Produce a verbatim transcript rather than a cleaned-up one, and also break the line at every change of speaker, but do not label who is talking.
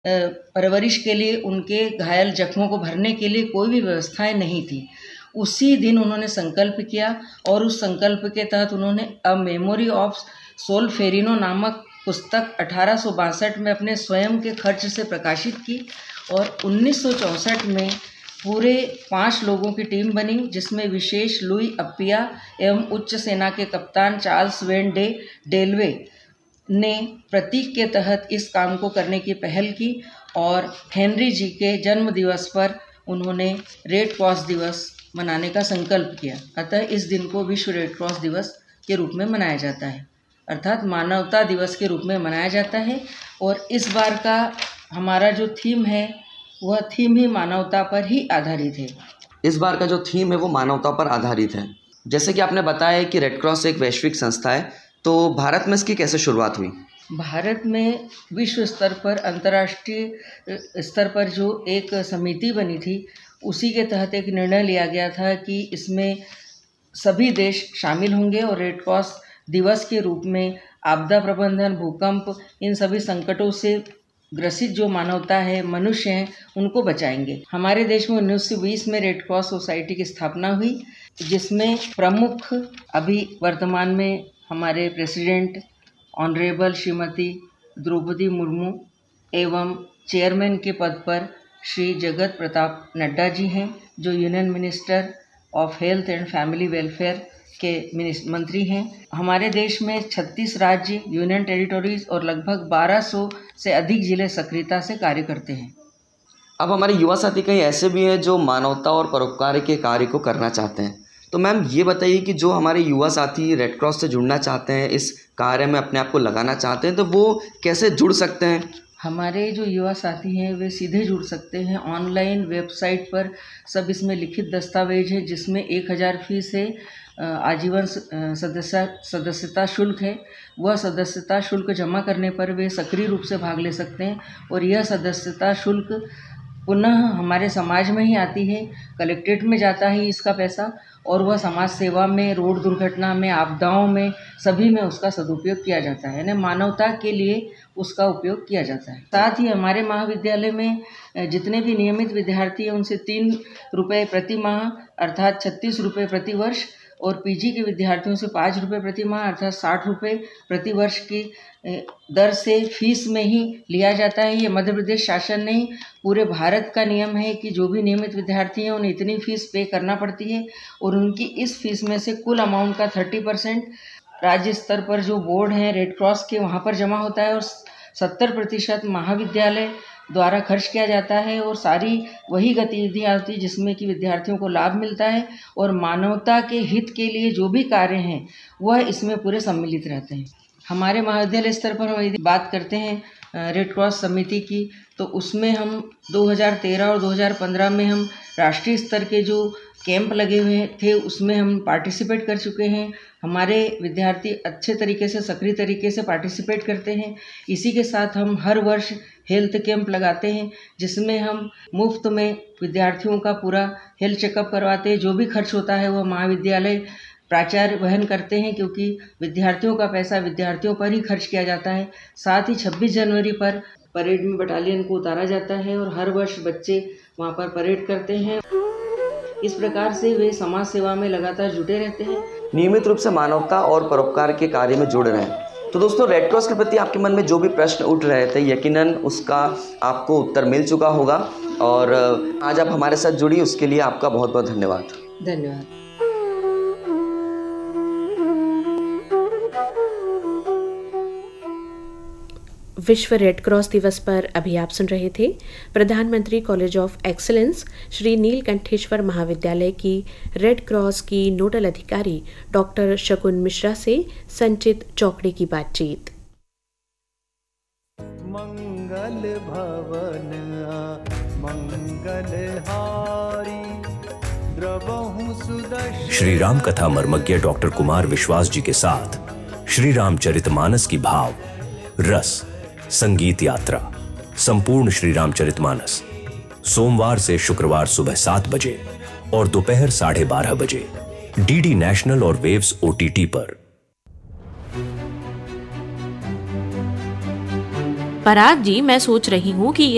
परवरिश के लिए, उनके घायल जख्मों को भरने के लिए कोई भी व्यवस्थाएं नहीं थी। उसी दिन उन्होंने संकल्प किया और उस संकल्प के तहत उन्होंने अ मेमोरी ऑफ सोल्फेरिनो नामक पुस्तक अठारह सौ बासठ में अपने स्वयं के खर्च से प्रकाशित की और उन्नीस सौ चौंसठ में पूरे पाँच लोगों की टीम बनी, जिसमें विशेष लुई अप्पिया एवं उच्च सेना के कप्तान चार्ल्स वेन डे डेलवे ने प्रतीक के तहत इस काम को करने की पहल की और हेनरी जी के जन्म दिवस पर उन्होंने रेड क्रॉस दिवस मनाने का संकल्प किया। अतः इस दिन को विश्व रेड क्रॉस दिवस के रूप में मनाया जाता है, अर्थात मानवता दिवस के रूप में मनाया जाता है। और इस बार का हमारा जो थीम है वह थीम ही मानवता पर ही आधारित है।
इस बार का जो थीम है वो मानवता पर आधारित है। जैसे कि आपने बताया कि रेड क्रॉस एक वैश्विक संस्था है, तो भारत में इसकी कैसे शुरुआत हुई?
भारत में विश्व स्तर पर, अंतर्राष्ट्रीय स्तर पर जो एक समिति बनी थी, उसी के तहत एक निर्णय लिया गया था कि इसमें सभी देश शामिल होंगे और रेड क्रॉस दिवस के रूप में आपदा प्रबंधन, भूकंप, इन सभी संकटों से ग्रसित जो मानवता है, मनुष्य हैं, उनको बचाएंगे। हमारे देश में उन्नीस सौ बीस में रेड क्रॉस सोसाइटी की स्थापना हुई, जिसमें प्रमुख अभी वर्तमान में हमारे प्रेसिडेंट ऑनरेबल श्रीमती द्रौपदी मुर्मू एवं चेयरमैन के पद पर श्री जगत प्रताप नड्डा जी हैं, जो union minister of health and family welfare के मंत्री हैं। हमारे देश में छत्तीस राज्य, यूनियन टेरिटोरीज और लगभग बारह सौ से अधिक जिले सक्रियता से कार्य करते हैं।
अब हमारे युवा साथी कई ऐसे भी हैं जो मानवता और परोपकार के कार्य को करना चाहते हैं, तो मैम ये बताइए कि जो हमारे युवा साथी रेड क्रॉस से जुड़ना चाहते हैं, इस कार्य में अपने आप को लगाना चाहते हैं, तो वो कैसे जुड़ सकते हैं?
हमारे जो युवा साथी हैं वे सीधे जुड़ सकते हैं। ऑनलाइन वेबसाइट पर सब इसमें लिखित दस्तावेज है, जिसमें एक हज़ार फीस है, आजीवन सदस्य सदस्यता शुल्क है। वह सदस्यता शुल्क जमा करने पर वे सक्रिय रूप से भाग ले सकते हैं और यह सदस्यता शुल्क पुनः हमारे समाज में ही आती है, कलेक्ट्रेट में जाता है इसका पैसा, और वह समाज सेवा में, रोड दुर्घटना में, आपदाओं में, सभी में उसका सदुपयोग किया जाता है, यानी मानवता के लिए उसका उपयोग किया जाता है। साथ ही हमारे महाविद्यालय में जितने भी नियमित विद्यार्थी हैं उनसे तीन रुपये प्रति माह अर्थात छत्तीस रुपये प्रति वर्ष और पीजी के विद्यार्थियों से पाँच रुपये प्रति माह अर्थात साठ रुपये प्रति वर्ष की दर से फीस में ही लिया जाता है। ये मध्य प्रदेश शासन नहीं, पूरे भारत का नियम है कि जो भी नियमित विद्यार्थी हैं उन्हें इतनी फीस पे करना पड़ती है और उनकी इस फीस में से कुल अमाउंट का थर्टी परसेंट राज्य स्तर पर जो बोर्ड हैं रेड क्रॉस के, वहाँ पर जमा होता है और सत्तर प्रतिशत महाविद्यालय द्वारा खर्च किया जाता है और सारी वही गतिविधियाँ होती जिसमें कि विद्यार्थियों को लाभ मिलता है और मानवता के हित के लिए जो भी कार्य हैं वह इसमें पूरे सम्मिलित रहते हैं। हमारे महाविद्यालय स्तर पर हम यदि बात करते हैं रेड क्रॉस समिति की, तो उसमें हम दो हज़ार तेरह और दो हज़ार पंद्रह में हम राष्ट्रीय स्तर के जो कैंप लगे हुए थे उसमें हम पार्टिसिपेट कर चुके हैं। हमारे विद्यार्थी अच्छे तरीके से, सक्रिय तरीके से पार्टिसिपेट करते हैं। इसी के साथ हम हर वर्ष हेल्थ कैंप लगाते हैं, जिसमें हम मुफ्त में विद्यार्थियों का पूरा हेल्थ चेकअप करवाते हैं। जो भी खर्च होता है वह महाविद्यालय प्राचार्य वहन करते हैं, क्योंकि विद्यार्थियों का पैसा विद्यार्थियों पर ही खर्च किया जाता है। साथ ही छब्बीस जनवरी पर परेड में बटालियन को उतारा जाता है और हर वर्ष बच्चे वहाँ पर परेड करते हैं। इस प्रकार से वे समाज सेवा में लगातार जुटे रहते हैं,
नियमित रूप से मानवता और परोपकार के कार्य में जुड़ रहे हैं। तो दोस्तों, रेड क्रॉस के प्रति आपके मन में जो भी प्रश्न उठ रहे थे, यकीनन उसका आपको उत्तर मिल चुका होगा और आज आप हमारे साथ जुड़ी उसके लिए आपका बहुत बहुत धन्यवाद।
धन्यवाद।
विश्व रेड क्रॉस दिवस पर अभी आप सुन रहे थे प्रधानमंत्री college of excellence Shri Neelkantheshwar महाविद्यालय की रेड क्रॉस की नोडल अधिकारी डॉक्टर शकुन मिश्रा से संचित चौकड़ी की बातचीत।
मंगल भवन मंगल हारी द्रवहु सुदर्शन। श्री राम कथा मर्मज्ञ डॉक्टर कुमार विश्वास जी के साथ श्री रामचरितमानस की भाव रस संगीत यात्रा संपूर्ण श्री रामचरितमानस सोमवार से शुक्रवार सुबह सात बजे और दोपहर साढ़े बारह बजे डीडी नेशनल और वेव्स ओटीटी पर।
पराग जी, मैं सोच रही हूँ कि